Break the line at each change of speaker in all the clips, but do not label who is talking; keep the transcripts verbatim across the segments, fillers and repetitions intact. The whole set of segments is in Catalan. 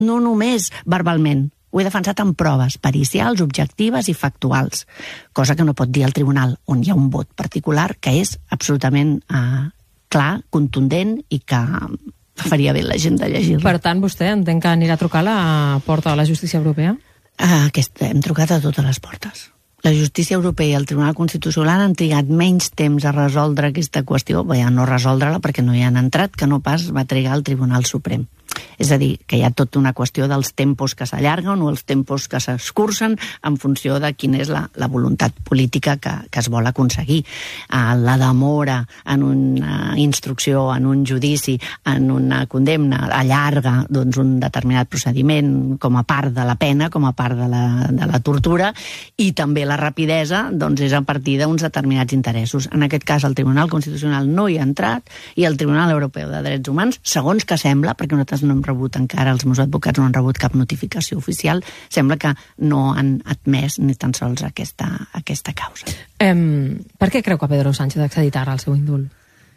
no només verbalment, ho he defensat amb proves pericials, objectives i factuals, cosa que no pot dir el tribunal, on hi ha un vot particular que és absolutament eh, clar, contundent i que faria bé la gent de llegir-lo.
Per tant, vostè entenc que anirà a trucar a la porta de la justícia europea?
Uh, aquest, hem trucat a totes les portes. La justícia europea i el Tribunal Constitucional han trigat menys temps a resoldre aquesta qüestió, bé, a no resoldre-la perquè no hi han entrat, que no pas va trigar el Tribunal Suprem. És a dir, que hi ha tota una qüestió dels tempos que s'allarguen o els tempos que s'escurcen en funció de quina és la, la voluntat política que, que es vol aconseguir. Uh, la demora en una instrucció, en un judici, en una condemna, allarga doncs, un determinat procediment com a part de la pena, com a part de la, de la tortura, i també la rapidesa doncs, és a partir d'uns determinats interessos. En aquest cas, el Tribunal Constitucional no hi ha entrat i el Tribunal Europeu de Drets Humans, segons que sembla, perquè nosaltres no hem rebut encara, els meus advocats no han rebut cap notificació oficial, sembla que no han admès ni tan sols aquesta, aquesta causa.
Um, per què creu que Pedro Sánchez ha accedit ara al seu indult?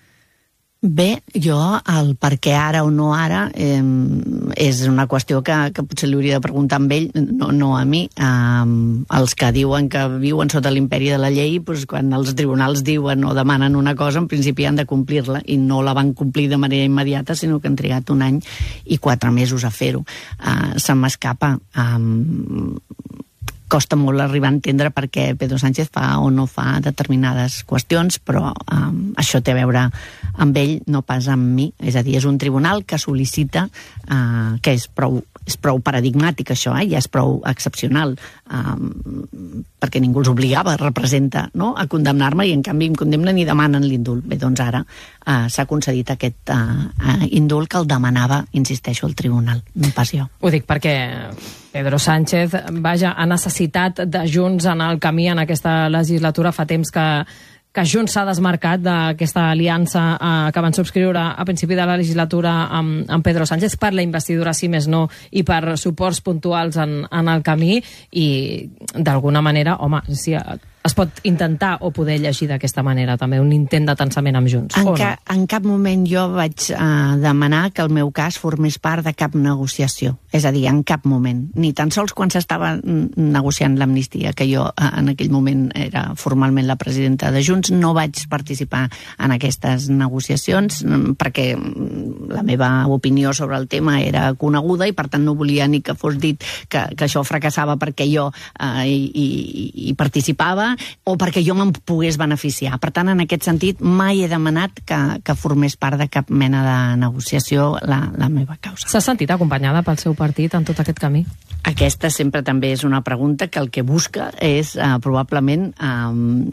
Bé, jo el per què ara o no ara eh, és una qüestió que, que potser li hauria de preguntar a ell, no, no a mi. Eh, els que diuen que viuen sota l'imperi de la llei, doncs, quan els tribunals diuen o demanen una cosa, en principi han de complir-la, i no la van complir de manera immediata, sinó que han trigat un any i quatre mesos a fer-ho. Eh, se m'escapa. Eh, costa molt arribar a entendre per què Pedro Sánchez fa o no fa determinades qüestions, però um, això té a veure amb ell, no pas amb mi. És a dir, és un tribunal que sol·licita, uh, que és prou, és prou paradigmàtic això, eh? Ja és prou excepcional, um, perquè ningú els obligava, representa, no?, a condemnar-me, i en canvi em condemnen i demanen l'indult. Bé, doncs ara uh, s'ha concedit aquest uh, uh, indult que el demanava, insisteixo, el tribunal, no pas jo.
Ho dic perquè Pedro Sánchez, vaja, ha necessitat de Junts en el camí en aquesta legislatura. Fa temps que, que Junts s'ha desmarcat d'aquesta aliança eh, que van subscriure a principi de la legislatura amb, amb Pedro Sánchez per la investidura, si més no, i per suports puntuals en, en el camí, i d'alguna manera, home, si es pot intentar o poder llegir d'aquesta manera també un intent de tensament amb Junts,
en
o
ca,
no?
En cap moment jo vaig uh, demanar que el meu cas formés part de cap negociació, és a dir, en cap moment, ni tan sols quan s'estava negociant l'amnistia, que jo uh, en aquell moment era formalment la presidenta de Junts, no vaig participar en aquestes negociacions perquè la meva opinió sobre el tema era coneguda i per tant no volia ni que fos dit que, que això fracassava perquè jo uh, hi, hi, hi participava o perquè jo me'n pogués beneficiar. Per tant, en aquest sentit, mai he demanat que, que formés part de cap mena de negociació la, la meva causa.
S'ha sentit acompanyada pel seu partit en tot aquest camí?
Aquesta sempre també és una pregunta que el que busca és uh, probablement uh,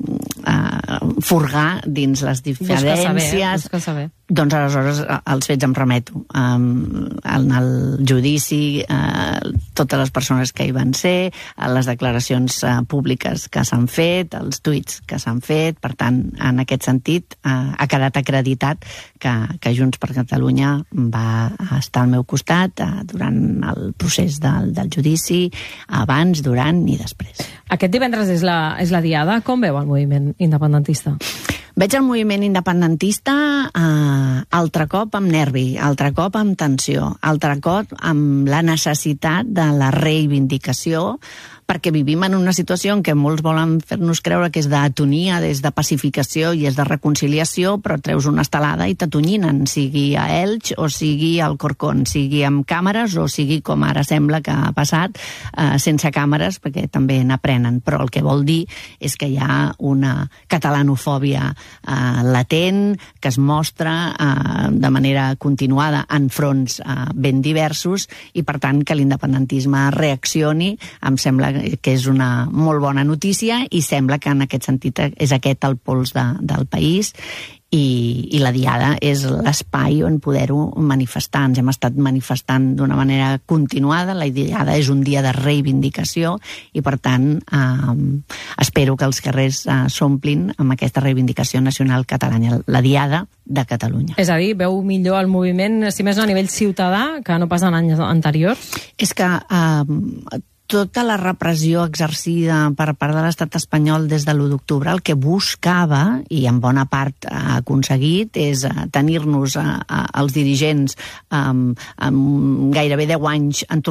uh, furgar dins les diferències.
Busca saber, eh? Busca saber.
Doncs aleshores als fets em remeto. Um, en el judici, uh, totes les persones que hi van ser, les declaracions uh, públiques que s'han fet, els tuits que s'han fet, per tant, en aquest sentit, uh, ha quedat acreditat que, que Junts per Catalunya va estar al meu costat uh, durant el procés del, del judici, abans, durant i després.
Aquest divendres és la, és la diada. Com veu el moviment independentista?
Veig el moviment independentista eh, altre cop amb nervi, altre cop amb tensió, altre cop amb la necessitat de la reivindicació, perquè vivim en una situació en què molts volen fer-nos creure que és d'atonia, és de pacificació i és de reconciliació, però treus una estelada i t'atonyinen, sigui a Elx o sigui al Corcón, sigui amb càmeres o sigui com ara sembla que ha passat, eh, sense càmeres, perquè també n'aprenen. Però el que vol dir és que hi ha una catalanofòbia eh, latent, que es mostra eh, de manera continuada en fronts eh, ben diversos, i per tant que l'independentisme reaccioni, em sembla que és una molt bona notícia, i sembla que en aquest sentit és aquest el pols de, del país, i, i la diada és l'espai on poder-ho manifestar. Ens hem estat manifestant d'una manera continuada, la diada és un dia de reivindicació i per tant eh, espero que els carrers eh, s'omplin amb aquesta reivindicació nacional catalana, la diada de Catalunya.
És a dir, veu millor el moviment, si més no a nivell ciutadà, que no pas en anys anteriors?
És que eh, tota la repressió exercida per part de l'estat espanyol des de l'u d'octubre el que buscava, i en bona part ha aconseguit, és tenir-nos els dirigents amb, amb gairebé deu anys en